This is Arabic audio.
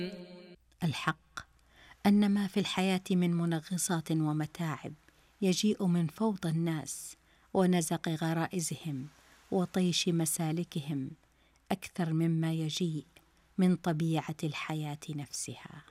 الحق أن ما في الحياة من منغصات ومتاعب يجيء من فوضى الناس ونزق غرائزهم وطيش مسالكهم أكثر مما يجيء من طبيعة الحياة نفسها.